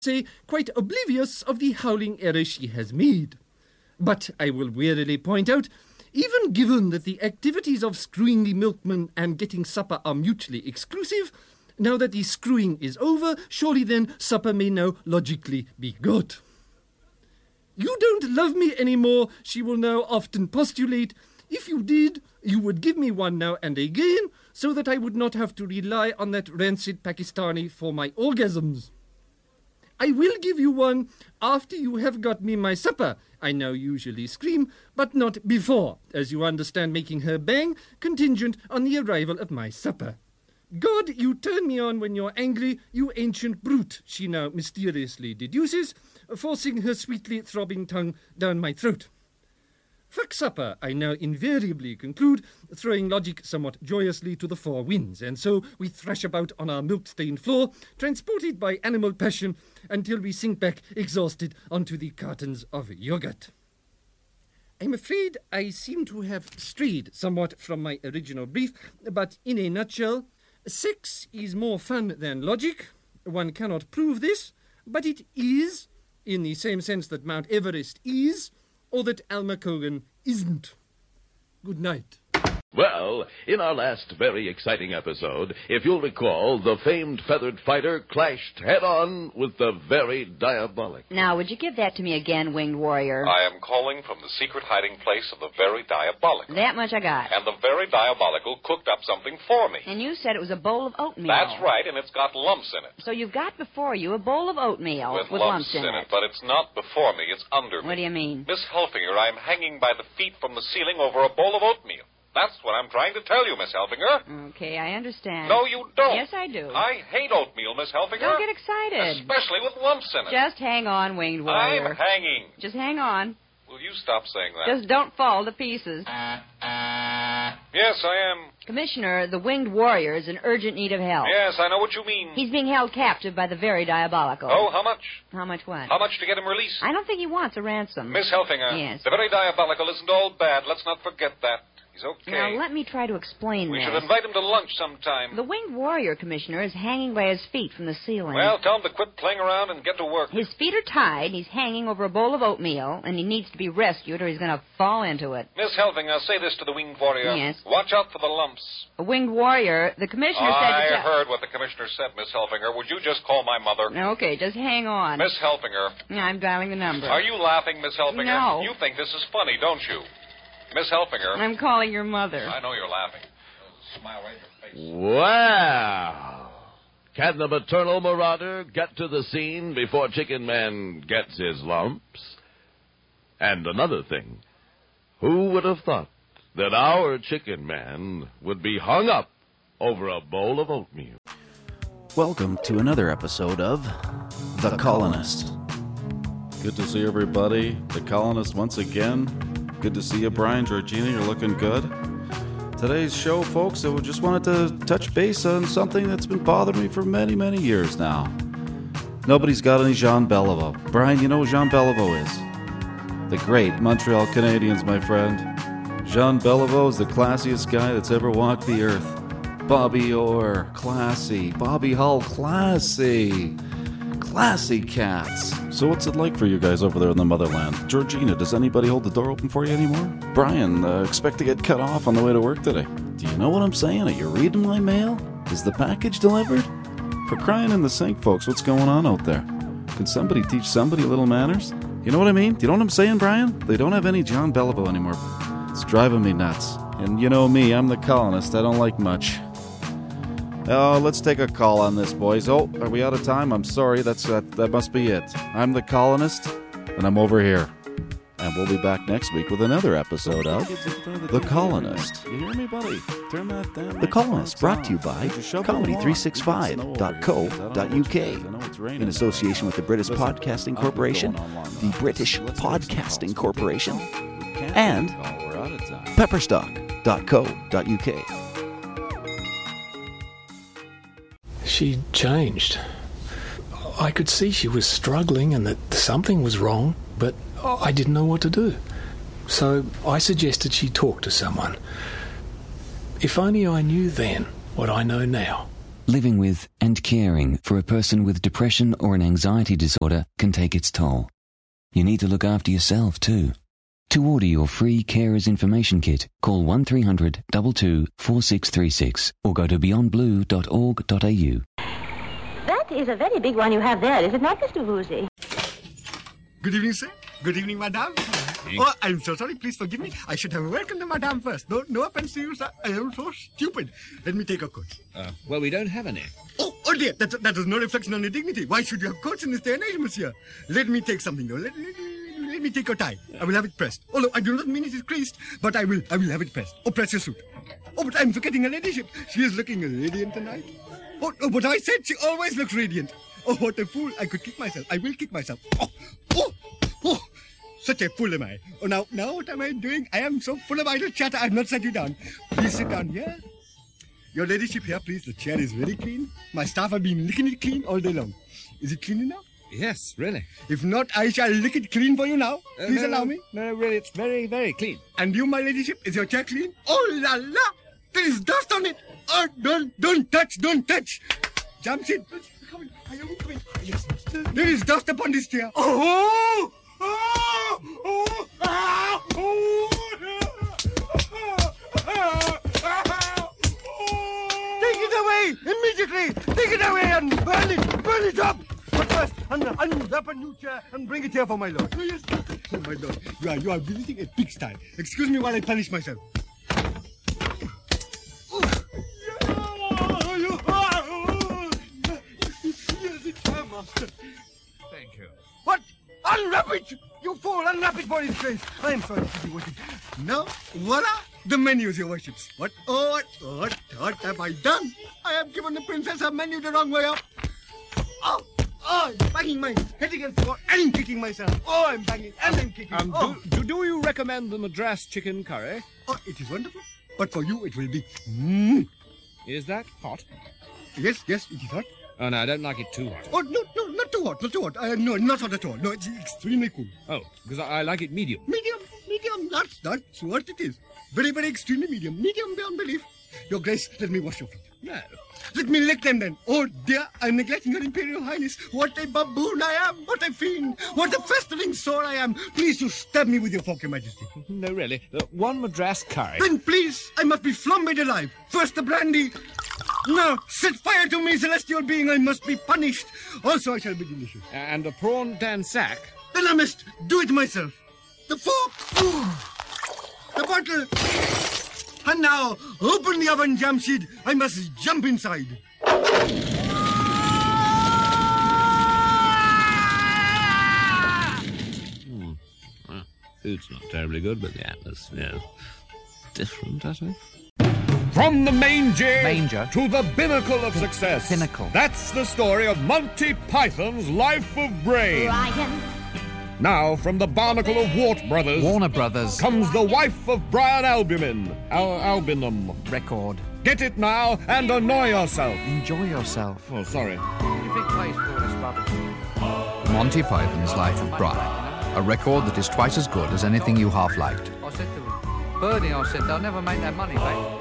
say, quite oblivious of the howling error she has made. But I will wearily point out, even given that the activities of screwing the milkman and getting supper are mutually exclusive, now that the screwing is over, surely then supper may now logically be good. You don't love me anymore, she will now often postulate. If you did, you would give me one now and again, so that I would not have to rely on that rancid Pakistani for my orgasms. I will give you one after you have got me my supper, I now usually scream, but not before, as you understand making her bang contingent on the arrival of my supper. God, you turn me on when you're angry, you ancient brute, she now mysteriously deduces, forcing her sweetly throbbing tongue down my throat. Fuck supper, I now invariably conclude, throwing logic somewhat joyously to the four winds, and so we thrash about on our milk-stained floor, transported by animal passion, until we sink back exhausted onto the cartons of yogurt. I'm afraid I seem to have strayed somewhat from my original brief, but in a nutshell, sex is more fun than logic. One cannot prove this, but it is, in the same sense that Mount Everest is, or that Alma Cogan isn't. Good night. Well, in our last very exciting episode, if you'll recall, the famed feathered fighter clashed head-on with the very diabolic. Now, would you give that to me again, Winged Warrior? I am calling from the secret hiding place of the very diabolical. That much I got. And the very diabolical cooked up something for me. And you said it was a bowl of oatmeal. That's right, and it's got lumps in it. So you've got before you a bowl of oatmeal with lumps in it. But it's not before me, it's under me. What do you mean? Miss Helfinger, I'm hanging by the feet from the ceiling over a bowl of oatmeal. That's what I'm trying to tell you, Miss Helfinger. Okay, I understand. No, you don't. Yes, I do. I hate oatmeal, Miss Helfinger. Don't get excited. Especially with lumps in it. Just hang on, Winged Warrior. I'm hanging. Just hang on. Will you stop saying that? Just don't fall to pieces. Yes, I am. Commissioner, the Winged Warrior is in urgent need of help. Yes, I know what you mean. He's being held captive by the very diabolical. Oh, how much? How much what? How much to get him released? I don't think he wants a ransom. Miss Helfinger. Yes. The very diabolical isn't all bad. Let's not forget that. He's okay. Now, let me try to explain We this. should invite him to lunch sometime. The Winged Warrior, Commissioner, is hanging by his feet from the ceiling. Well, tell him to quit playing around and get to work. His feet are tied, he's hanging over a bowl of oatmeal, and he needs to be rescued or he's going to fall into it. Miss Helfinger, say this to the Winged Warrior. Yes. Watch out for the lumps. The Winged Warrior, the Commissioner said I to... heard what the Commissioner said, Miss Helfinger. Would you just call my mother? Okay, just hang on. Miss Helfinger. I'm dialing the number. Are you laughing, Miss Helfinger? No. You think this is funny, don't you? Miss Helfinger. I'm calling your mother. I know you're laughing. Smile right in your face. Wow. Can the maternal marauder get to the scene before Chicken Man gets his lumps? And another thing, who would have thought that our Chicken Man would be hung up over a bowl of oatmeal? Welcome to another episode of The Colonist. Good to see everybody. The Colonist once again. Good to see you, Brian. Georgina, you're looking good. Today's show, folks, I just wanted to touch base on something that's been bothering me for many, many years now. Nobody's got any Jean Beliveau. Brian, you know who Jean Beliveau is? The great Montreal Canadiens, my friend. Jean Beliveau is the classiest guy that's ever walked the earth. Bobby Orr, classy. Bobby Hull, classy. Classy cats. So what's it like for you guys over there in the motherland? Georgina, does anybody hold the door open for you anymore? Brian, expect to get cut off on the way to work today. Do you know what I'm saying? Are you reading my mail? Is the package delivered? For crying in the sink, folks, what's going on out there? Can somebody teach somebody little manners? You know what I mean? Do you know what I'm saying, Brian? They don't have any John Beliveau anymore. It's driving me nuts. And you know me, I'm the colonist. I don't like much. Oh, let's take a call on this, boys. Oh, are we out of time? I'm sorry. That must be it. I'm the colonist, and I'm over here. And we'll be back next week with another episode of The Colonist. You hear me, buddy? Turn that down. The Colonist, brought to you by comedy365.co.uk. In association with the British Podcasting Corporation, the British Podcasting Corporation, and pepperstock.co.uk. She changed. I could see she was struggling and that something was wrong, but I didn't know what to do. So I suggested she talk to someone. If only I knew then what I know now. living with and caring for a person with depression or an anxiety disorder can take its toll. You need to look after yourself too. To order your free Carers Information Kit, call 1300 22 4636 or go to beyondblue.org.au. That is a very big one you have there, is it not, Mr. Woozy? Good evening, sir. Good evening, madame. Oh, I'm so sorry. Please forgive me. I should have welcomed the madame first. No offense to you, sir. I am so stupid. Let me take a coat. Well, we don't have any. Oh dear. That is no reflection on your dignity. Why should you have coats in this day and age, monsieur? Let me take something, though. Let me take your tie. I will have it pressed. Although I do not mean it is creased, but I will have it pressed. Oh, press your suit. Oh, but I'm forgetting her ladyship. She is looking radiant tonight. Oh, but I said she always looks radiant. Oh, what a fool. I could kick myself. I will kick myself. Oh, such a fool am I. Oh, now what am I doing? I am so full of idle chatter. I have not set you down. Please sit down here. Your ladyship here, please. The chair is very clean. My staff have been licking it clean all day long. Is it clean enough? Yes, really. If not, I shall lick it clean for you now. Please allow me. No, really, it's very, very clean. And you, my ladyship, is your chair clean? Oh, la la! There is dust on it. Oh, don't touch. Jamshid, come in. Yes. There is dust upon this chair. Take it away immediately. Take it away and burn it up. But first, unwrap a new chair and bring it here for my lord. Oh, yes. Oh, my lord, you are visiting a pigsty. Excuse me while I punish myself. Thank you. What? Unwrap it! You fool! Unwrap it for his face! I am sorry, Your Worship. Now, voila! The menus, Your Worships. What have I done? I have given the princess her menu the wrong way up. Oh, I'm banging my head against the wall and kicking myself. Oh, I'm banging and I'm kicking. Do you recommend the Madras chicken curry? Oh, it is wonderful. But for you, it will be. Is that hot? Yes, it is hot. Oh, no, I don't like it too hot. Oh, no, not too hot. No, not hot at all. No, it's extremely cool. Oh, because I like it medium. Medium. That's what it is. Very, very extremely medium. Medium beyond belief. Your Grace, let me wash your feet. No. Let me lick them then. Oh, dear, I'm neglecting Your Imperial Highness. What a baboon I am. What a fiend. What a festering sore I am. Please, you stab me with your fork, Your Majesty. No, really. One Madras curry. Then please, I must be flambéed alive. First the brandy. No, set fire to me, celestial being. I must be punished. Also, I shall be delicious. And a prawn dansack. Then I must do it myself. The fork. The bottle. And now, open the oven, Jamshid. I must jump inside. Food's not terribly good, but the atmosphere is different, I think. From the manger to the binnacle of success. Pinnacle. That's the story of Monty Python's Life of Brain. Ryan. Now, from the barnacle of Warner Brothers, comes the wife of Brian Albumin. Albinum. Record. Get it now and annoy yourself. Enjoy yourself. Oh, sorry. Monty Python's Life of Brian. A record that is twice as good as anything you half liked. I said to Bernie, they'll never make that money back.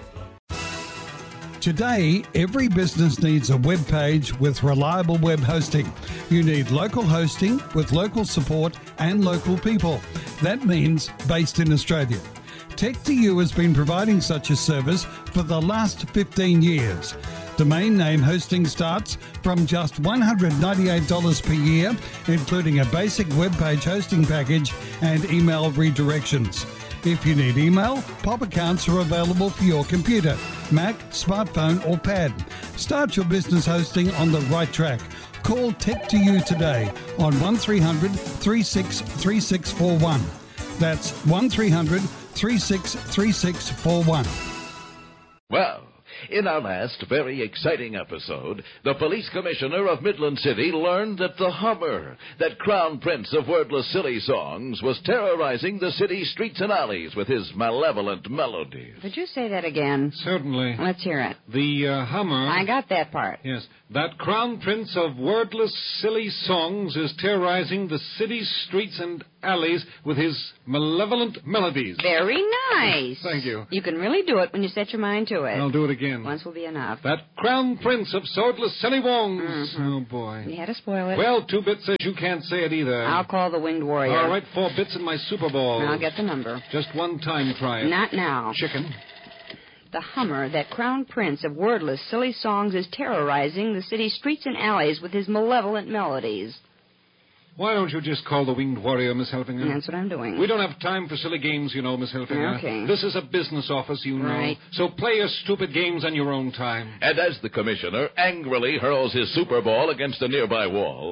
Today, every business needs a web page with reliable web hosting. You need local hosting with local support and local people. That means based in Australia. Tech2U has been providing such a service for the last 15 years. Domain name hosting starts from just $198 per year, including a basic web page hosting package and email redirections. If you need email, POP accounts are available for your computer, Mac, smartphone or pad. Start your business hosting on the right track. Call Tech2U today on 1300 36 3641. That's 1300 36 3641. Well, in our last very exciting episode, the police commissioner of Midland City learned that the Hummer, that crown prince of wordless silly songs, was terrorizing the city's streets and alleys with his malevolent melodies. Could you say that again? Certainly. Let's hear it. The Hummer... I got that part. Yes. That crown prince of wordless silly songs is terrorizing the city's streets and alleys with his malevolent melodies. Very nice. Thank you. You can really do it when you set your mind to it. I'll do it again. in. Once will be enough. That Crown Prince of Swordless Silly Wongs. Mm-hmm. Oh, boy. You had to spoil it. Well, 2-Bit says you can't say it either. I'll call the Winged Warrior. All right, 4 bits in my Super Bowl. I'll get the number. Just one time try it. Not now. Chicken. The Hummer, that Crown Prince of wordless, silly songs, is terrorizing the city streets and alleys with his malevolent melodies. Why don't you just call the Winged Warrior, Miss Helfinger? That's what I'm doing. We don't have time for silly games, you know, Miss Helfinger. Okay. This is a business office, you know. Right. So play your stupid games on your own time. And as the commissioner angrily hurls his Super Ball against a nearby wall,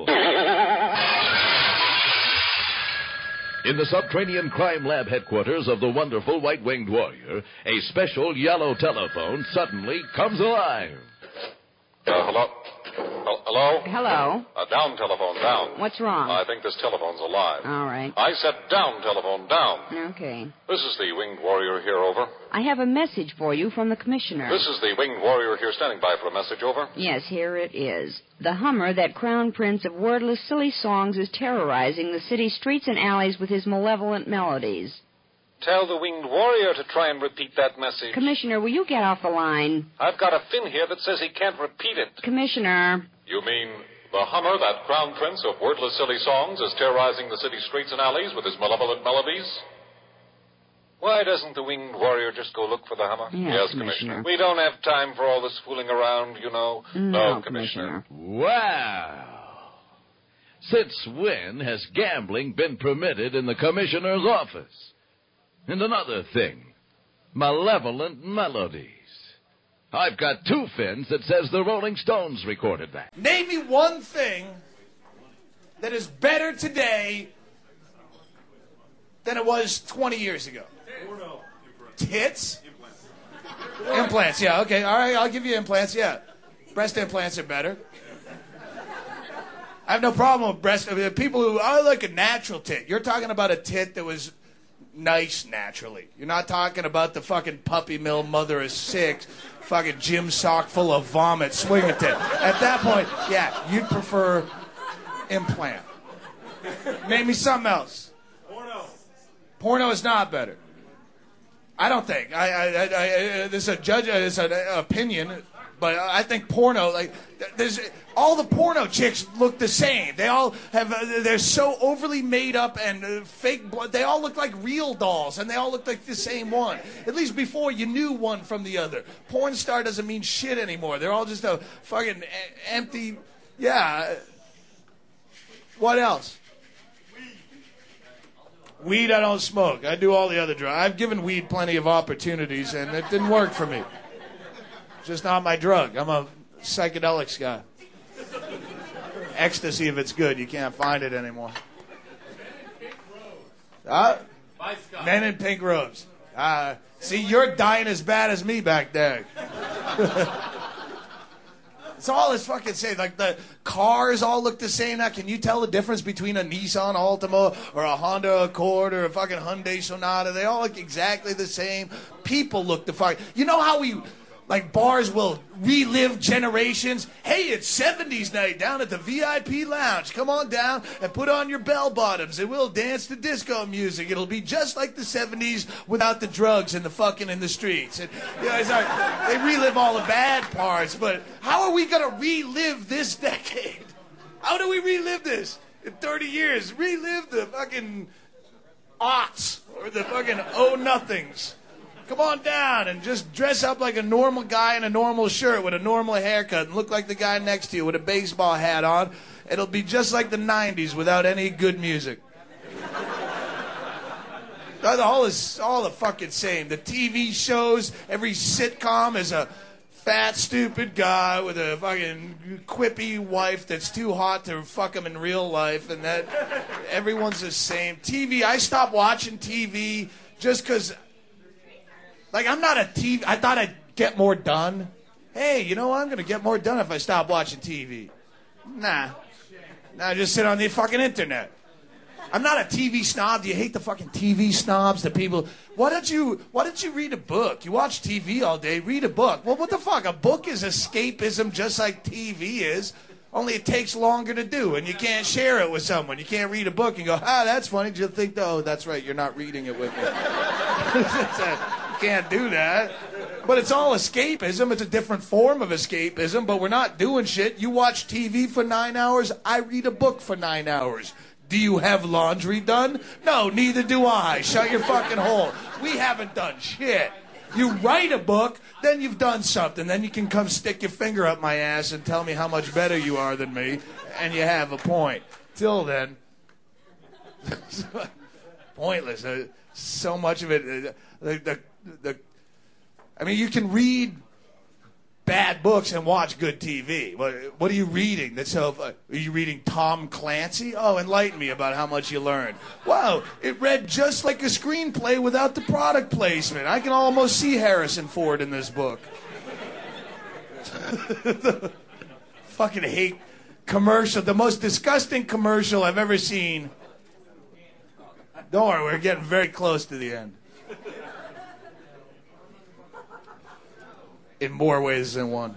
in the subterranean crime lab headquarters of the wonderful White-Winged Warrior, a special yellow telephone suddenly comes alive. Hello? Hello? Hello. Down telephone, down. What's wrong? I think this telephone's alive. All right. I said down telephone, down. Okay. This is the Winged Warrior here, over. I have a message for you from the commissioner. This is the Winged Warrior here standing by for a message, over. Yes, here it is. The Hummer, that Crown Prince of wordless, silly songs, is terrorizing the city streets and alleys with his malevolent melodies. Tell the Winged Warrior to try and repeat that message. Commissioner, will you get off the line? I've got a fin here that says he can't repeat it. Commissioner. You mean the Hummer, that Crown Prince of wordless, silly songs, is terrorizing the city streets and alleys with his malevolent melodies? Why doesn't the Winged Warrior just go look for the Hummer? Yes, Commissioner. We don't have time for all this fooling around, you know. No, Commissioner. Wow. Since when has gambling been permitted in the commissioner's office? And another thing, malevolent melodies. I've got 2 fins that says the Rolling Stones recorded that. Name me one thing that is better today than it was 20 years ago. Tits? Implants, yeah, okay. All right, I'll give you implants, yeah. Breast implants are better. I have no problem with breast. People who, I like a natural tit. You're talking about a tit that was nice naturally. You're not talking about the fucking puppy mill mother of 6, fucking gym sock full of vomit swinging tit. At that point, yeah, you'd prefer implant. Name me something else. Porno is not better. I don't think. This is it's an opinion, but I think porno, like, there's all the porno chicks look the same. They all have, they're so overly made up and fake blood. They all look like real dolls, and they all look like the same one. At least before, you knew one from the other. Porn star doesn't mean shit anymore. They're all just a fucking empty, yeah. What else? Weed I don't smoke. I do all the other drugs. I've given weed plenty of opportunities, and it didn't work for me. Just not my drug. I'm a psychedelics guy. Ecstasy, if it's good, you can't find it anymore. Men in pink robes. See, you're dying as bad as me back there. It's all as fucking same. Like, the cars all look the same now. Can you tell the difference between a Nissan Altima or a Honda Accord or a fucking Hyundai Sonata? They all look exactly the same. People look the fuck. You know how we, like, bars will relive generations? Hey, it's 70s night down at the VIP lounge. Come on down and put on your bell bottoms and we'll dance to disco music. It'll be just like the 70s without the drugs and the fucking in the streets. And, you know, it's like, they relive all the bad parts, but how are we going to relive this decade? How do we relive this in 30 years? Relive the fucking aughts or the fucking oh-nothings. Come on down and just dress up like a normal guy in a normal shirt with a normal haircut and look like the guy next to you with a baseball hat on. It'll be just like the 90s without any good music. All the fucking same. The TV shows, every sitcom is a fat, stupid guy with a fucking quippy wife that's too hot to fuck him in real life, and that everyone's the same. TV, I stopped watching TV just because... Like, I'm not a TV... I thought I'd get more done. Hey, you know what? I'm going to get more done if I stop watching TV. Nah. I just sit on the fucking internet. I'm not a TV snob. Do you hate the fucking TV snobs? The people... Why don't you read a book? You watch TV all day. Read a book. Well, what the fuck? A book is escapism just like TV is. Only it takes longer to do, and you can't share it with someone. You can't read a book and go, that's funny. You'll think, oh, that's right. You're not reading it with me. You can't do that. But it's all escapism. It's a different form of escapism, but we're not doing shit. You watch TV for 9 hours. I read a book for 9 hours. Do you have laundry done? No, neither do I. Shut your fucking hole. We haven't done shit. You write a book, then you've done something. Then you can come stick your finger up my ass and tell me how much better you are than me, and you have a point. Till then, pointless. So much of it. I mean, you can read bad books and watch good TV. What are you reading? Are you reading Tom Clancy? Oh, enlighten me about how much you learned. Wow, it read just like a screenplay without the product placement. I can almost see Harrison Ford in this book. Fucking hate commercial. The most disgusting commercial I've ever seen. Don't worry, we're getting very close to the end. In more ways than one.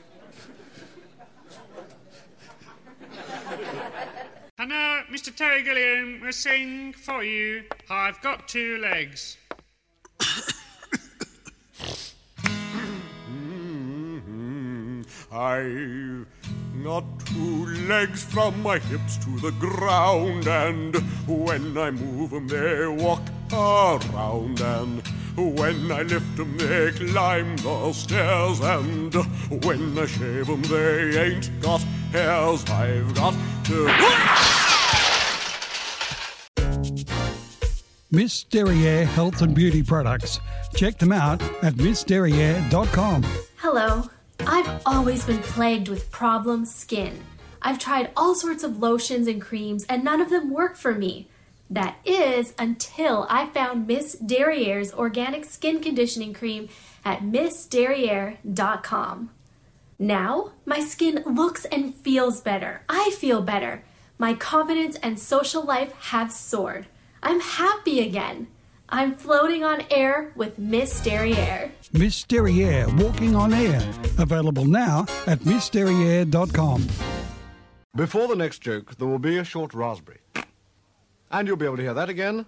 And now, Mr. Terry Gilliam will sing for you, I've Got Two Legs. I've got two legs from my hips to the ground, and when I move them they walk around, and when I lift them they climb the stairs, and when I shave them they ain't got hairs. I've got to... Miss Derriere Health and Beauty Products. Check them out at missderriere.com. Hello. I've always been plagued with problem skin. I've tried all sorts of lotions and creams and none of them work for me. That is until I found Miss Derriere's organic skin conditioning cream at missderriere.com. Now, my skin looks and feels better. I feel better. My confidence and social life have soared. I'm happy again. I'm floating on air with Miss Derriere. Miss Derriere Walking on Air. Available now at missderriere.com. Before the next joke, there will be a short raspberry. And you'll be able to hear that again.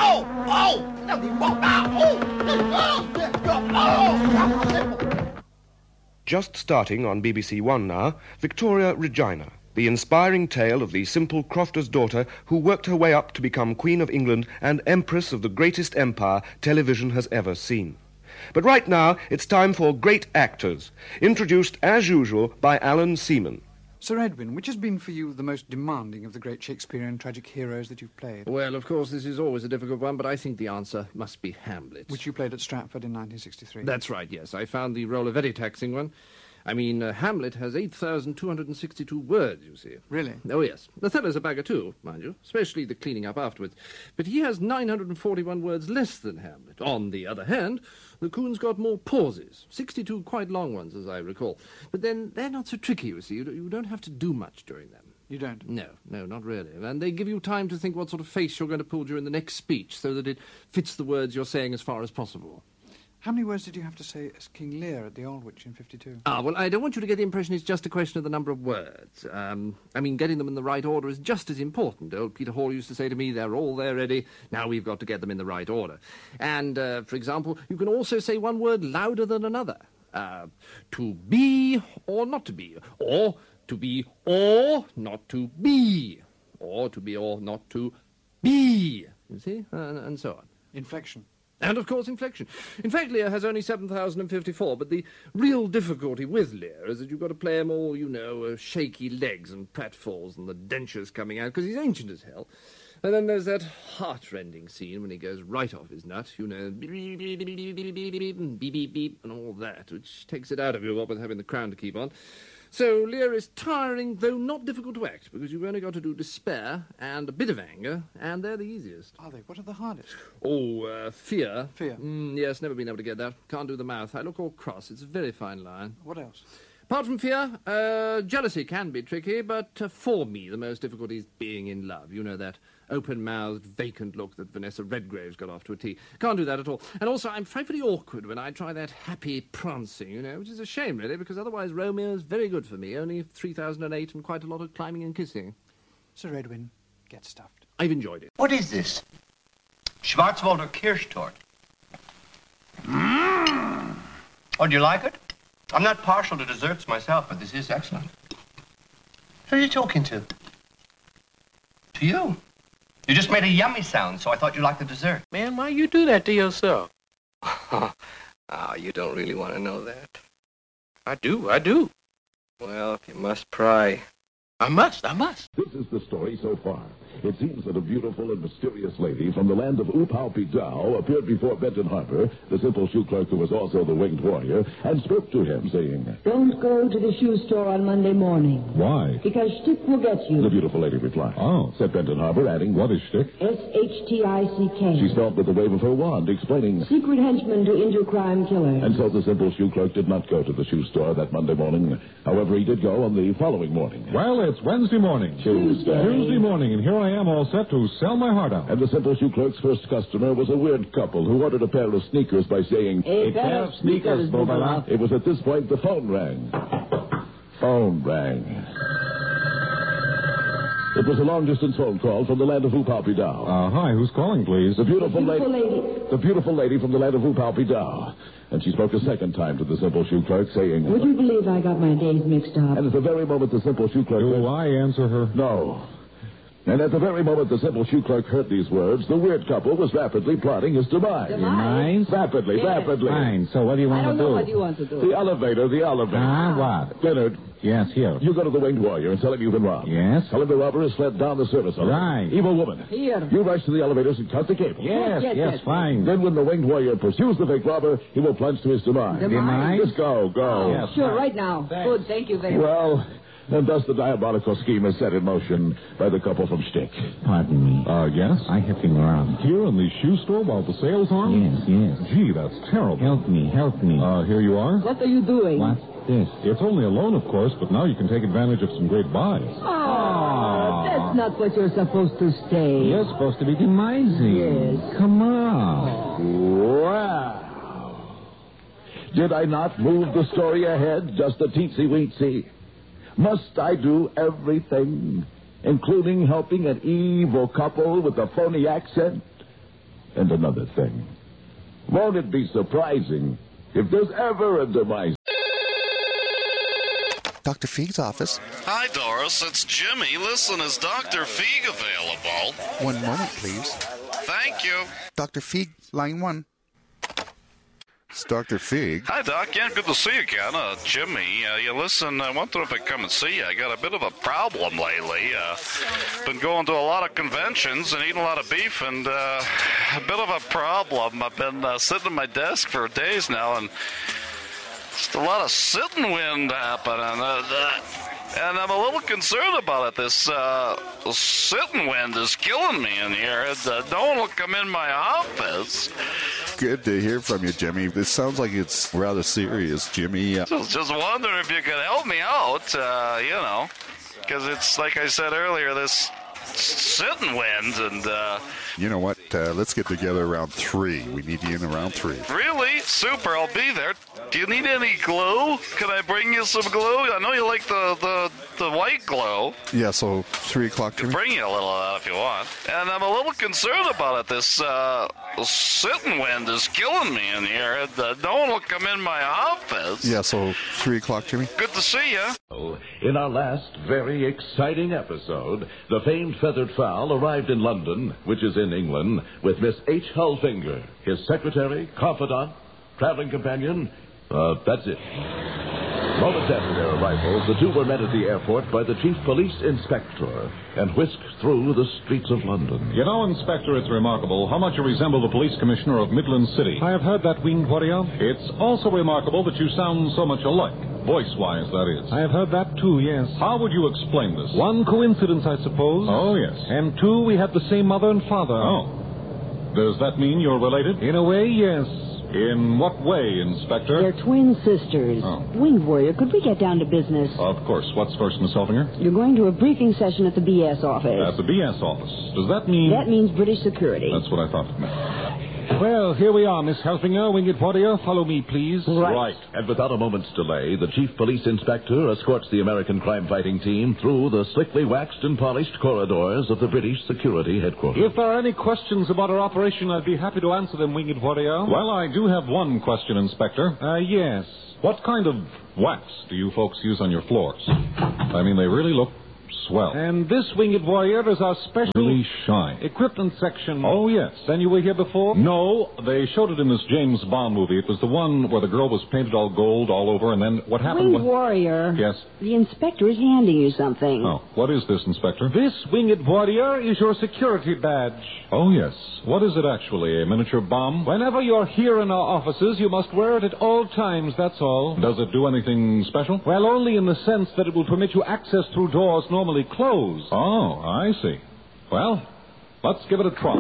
Just starting on BBC One now, Victoria Regina, the inspiring tale of the simple crofter's daughter who worked her way up to become Queen of England and Empress of the greatest empire television has ever seen. But right now, it's time for Great Actors, introduced as usual by Alan Seaman. Sir Edwin, which has been for you the most demanding of the great Shakespearean tragic heroes that you've played? Well, of course, this is always a difficult one, but I think the answer must be Hamlet. Which you played at Stratford in 1963. That's right, yes. I found the role a very taxing one. I mean, Hamlet has 8,262 words, you see. Really? Oh, yes. Othello's a bagger, too, mind you, especially the cleaning up afterwards. But he has 941 words less than Hamlet. On the other hand, the Coon's got more pauses, 62 quite long ones, as I recall. But then they're not so tricky, you see. You don't have to do much during them. You don't? No, not really. And they give you time to think what sort of face you're going to pull during the next speech so that it fits the words you're saying as far as possible. How many words did you have to say as King Lear at the Aldwych in 52? Well, I don't want you to get the impression it's just a question of the number of words. I mean, getting them in the right order is just as important. Old Peter Hall used to say to me, they're all there ready, now we've got to get them in the right order. And, for example, you can also say one word louder than another. To be or not to be, or to be or not to be, or to be or not to be, you see, and so on. Inflection. And, of course, inflection. In fact, Lear has only 7,054, but the real difficulty with Lear is that you've got to play him all, you know, shaky legs and pratfalls and the dentures coming out, because he's ancient as hell. And then there's that heart-rending scene when he goes right off his nut, you know, beep, beep, beep, beep, beep, beep, beep, beep, beep, beep, and all that, which takes it out of you, what with having the crown to keep on. So Lear is tiring, though not difficult to act, because you've only got to do despair and a bit of anger, and they're the easiest. Are they? What are the hardest? Fear. Fear? Yes, never been able to get that. Can't do the mouth. I look all cross. It's a very fine line. What else? Apart from fear, jealousy can be tricky, but for me the most difficult is being in love. You know, that open-mouthed, vacant look that Vanessa Redgrave's got off to a T. Can't do that at all. And also, I'm frightfully awkward when I try that happy prancing, you know, which is a shame, really, because otherwise Romeo's very good for me. Only 3008 and quite a lot of climbing and kissing. Sir Edwin, get stuffed. I've enjoyed it. What is this? Schwarzwälder Kirschtorte. Oh, do you like it? I'm not partial to desserts myself, but this is excellent. Who are you talking to? To you. You just made a yummy sound, so I thought you liked the dessert. Man, why you do that to yourself? Oh, you don't really want to know that. I do. Well, if you must pry. I must. This is the story so far. It seems that a beautiful and mysterious lady from the land of Upau-Pitau appeared before Benton Harbor, the simple shoe clerk who was also the winged warrior, and spoke to him, saying, "Don't go to the shoe store on Monday morning. "Why?" "Because Shtick will get you." The beautiful lady replied. "Oh," said Benton Harbor, adding, "What is Shtick?" S-H-T-I-C-K. She spelled with the wave of her wand, explaining, "Secret henchman to injure crime killer." And so the simple shoe clerk did not go to the shoe store that Monday morning. However, he did go on the following morning. Well, it's Wednesday morning. Tuesday morning, and here I am all set to sell my heart out. And the simple shoe clerk's first customer was a weird couple who ordered a pair of sneakers by saying, "A pair of sneakers, Bobala." It was at this point the phone rang. It was a long-distance phone call from the land of Upau-Pitau. Hi, who's calling, please? The beautiful lady from the land of Upau-Pitau. And she spoke a second time to the simple shoe clerk, saying, "Would you believe I got my days mixed up?" And at the very moment the simple shoe clerk... Do I answer her? No. And at the very moment the simple shoe clerk heard these words, the weird couple was rapidly plotting his demise. Demise? Rapidly. Fine. So what do you want to do? I don't know what you want to do. The elevator. What? Leonard. Yes, here. You go to the winged warrior and tell him you've been robbed. Yes? Tell him the robber has fled down the service elevator. Right. Evil woman. Here. You rush to the elevators and cut the cable. Yes, fine. Then when the winged warrior pursues the fake robber, he will plunge to his demise. Demise? Just go. Yes, sure, right now. Thanks. Good, thank you very much. Well... And thus the diabolical scheme is set in motion by the couple from Shtick. Pardon me. Yes? I have been around. Here in the shoe store while the sale's on? Yes. Gee, that's terrible. Help me. Here you are? What are you doing? What's this? It's only a loan, of course, but now you can take advantage of some great buys. Oh, that's not what you're supposed to say. You're supposed to be demising. Yes. Come on. Wow. Did I not move the story ahead just a teensy-weensy? Must I do everything, including helping an evil couple with a phony accent? And another thing. Won't it be surprising if there's ever a demise? Dr. Feig's office. Hi, Doris. It's Jimmy. Listen, is Dr. Feig available? One moment, please. Thank you. Dr. Feig, line 1. It's Dr. Feig. Hi, Doc. Yeah, good to see you again. Jimmy, listen, I wonder if I come and see you. I got a bit of a problem lately. Been going to a lot of conventions and eating a lot of beef, and a bit of a problem. I've been sitting at my desk for days now, and just a lot of sitting wind happening. And I'm a little concerned about it. This sitting wind is killing me in here. No one will come in my office. Good to hear from you, Jimmy. This sounds like it's rather serious, Jimmy. Just wondering if you could help me out, because it's, like I said earlier, this sitting wind, and... You know what? Let's get together around 3. We need you in around 3. Really? Super, I'll be there. Do you need any glue? Can I bring you some glue? I know you like the white glue. Yeah, so 3 o'clock, Jimmy? Bring you a little of that if you want. And I'm a little concerned about it. This sitting wind is killing me in here. No one will come in my office. Yeah, so 3 o'clock, Jimmy? Good to see you. In our last very exciting episode, the famed feathered fowl arrived in London, which is in England, with Miss H. Hullfinger, his secretary, confidant, traveling companion. That's it. Moments after their arrival, the two were met at the airport by the chief police inspector and whisked through the streets of London. You know, Inspector, it's remarkable how much you resemble the police commissioner of Midland City. I have heard that, winged warrior. It's also remarkable that you sound so much alike. Voice-wise, that is. I have heard that, too, yes. How would you explain this? One, coincidence, I suppose. Oh, yes. And 2, we have the same mother and father. Oh. Does that mean you're related? In a way, yes. In what way, Inspector? They're twin sisters. Oh. Winged warrior, could we get down to business? Of course. What's first, Miss Hullfinger? You're going to a briefing session at the BS office. At the BS office. Does that mean... That means British security. That's what I thought. Well, here we are, Miss Helfinger. Winged Warrior, follow me, please. Right. And without a moment's delay, the Chief Police Inspector escorts the American crime-fighting team through the slickly waxed and polished corridors of the British Security Headquarters. If there are any questions about our operation, I'd be happy to answer them, Winged Warrior. Well, I do have one question, Inspector. Yes. What kind of wax do you folks use on your floors? I mean, they really look swell. And this, Winged Warrior, is our special... Really shine. Equipment section. Oh, yes. Then you were here before? No, they showed it in this James Bond movie. It was the one where the girl was painted all gold all over, and then what happened... Winged Warrior. Yes? The inspector is handing you something. Oh, what is this, Inspector? This, Winged Warrior, is your security badge. Oh, yes. What is it actually, a miniature bomb? Whenever you're here in our offices, you must wear it at all times, that's all. Does it do anything special? Well, only in the sense that it will permit you access through doors normally closed. Oh, I see. Well, let's give it a try.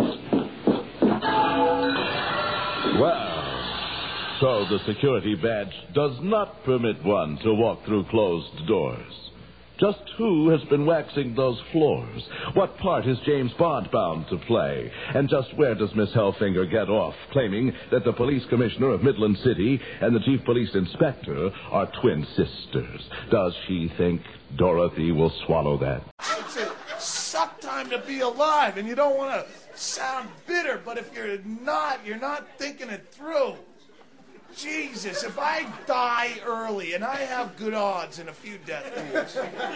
Well, so the security badge does not permit one to walk through closed doors. Just who has been waxing those floors? What part is James Bond bound to play? And just where does Miss Helfinger get off claiming that the police commissioner of Midland City and the chief police inspector are twin sisters? Does she think Dorothy will swallow that? It's a suck time to be alive, and you don't want to sound bitter, but if you're not thinking it through. Jesus, if I die early, and I have good odds in a few death pools,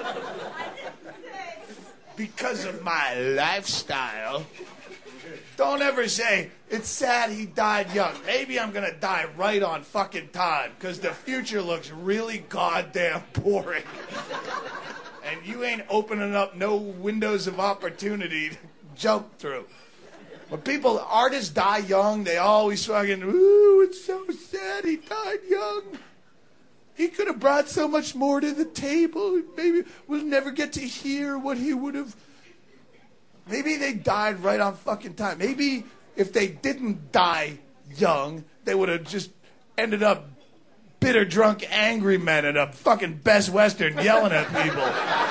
because of my lifestyle, don't ever say, it's sad he died young. Maybe I'm going to die right on fucking time, because the future looks really goddamn boring. And you ain't opening up no windows of opportunity to jump through. When artists die young, they always fucking, ooh, it's so sad he died young. He could have brought so much more to the table. Maybe we'll never get to hear what he would have. Maybe they died right on fucking time. Maybe if they didn't die young, they would have just ended up bitter, drunk, angry men at a fucking Best Western yelling at people.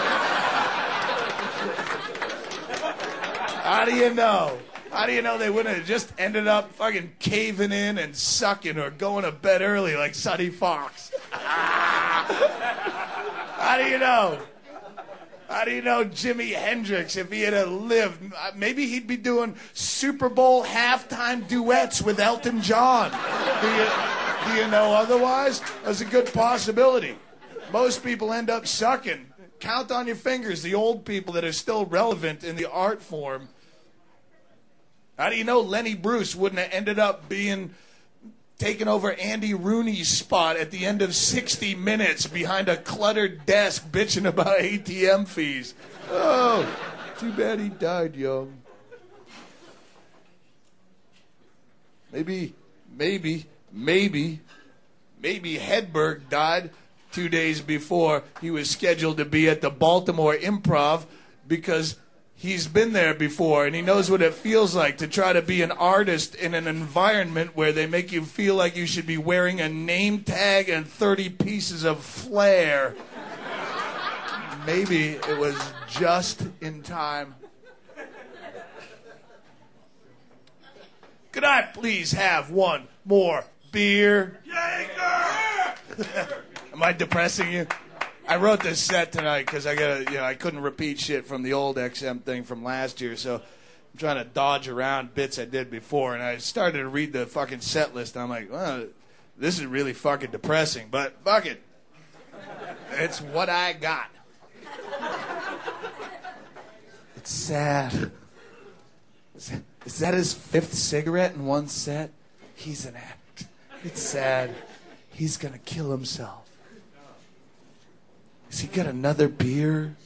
How do you know? How do you know they wouldn't have just ended up fucking caving in and sucking or going to bed early like Sonny Fox? How do you know? How do you know Jimi Hendrix, if he had lived, maybe he'd be doing Super Bowl halftime duets with Elton John? Do you know otherwise? That's a good possibility. Most people end up sucking. Count on your fingers the old people that are still relevant in the art form. How do you know Lenny Bruce wouldn't have ended up taking over Andy Rooney's spot at the end of 60 Minutes behind a cluttered desk bitching about ATM fees? Oh, too bad he died young. Maybe Hedberg died 2 days before he was scheduled to be at the Baltimore Improv because he's been there before, and he knows what it feels like to try to be an artist in an environment where they make you feel like you should be wearing a name tag and 30 pieces of flair. Maybe it was just in time. Could I please have one more beer? Am I depressing you? I wrote this set tonight because I couldn't repeat shit from the old XM thing from last year, so I'm trying to dodge around bits I did before, and I started to read the fucking set list, and I'm like, well, this is really fucking depressing, but fuck it. It's what I got. It's sad. Is that his 5th cigarette in one set? He's an addict. It's sad. He's gonna kill himself. Has he got another beer?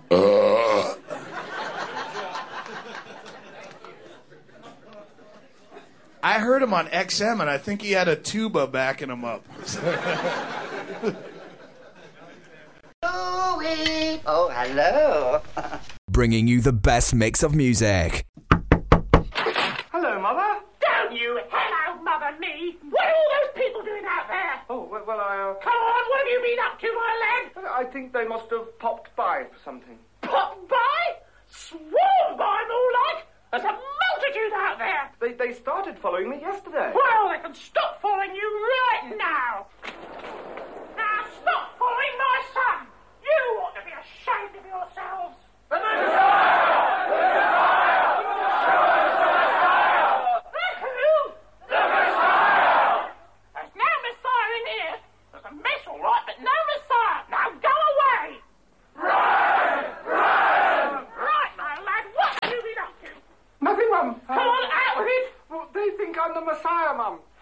I heard him on XM, and I think he had a tuba backing him up. Oh, hello. Bringing you the best mix of music. Hello, Mother. Don't you hello, Mother me. What are all those people doing out there? Oh, well, Come on, what have you been up to, my lad? I think they must have popped by for something. Popped by? Sworn by, more like. There's a multitude out there. They started following me yesterday. Well, they can stop following you right now. Now stop following my son. You ought to be ashamed of yourselves. The Messiah! The Messiah! Who? The Messiah! There's no Messiah in here. There's a mess, all right, but no Messiah. Now go away. Right, my lad. What have you been up to? Nothing, Mum. Come on, out with it. Well, they think I'm the Messiah, Mum.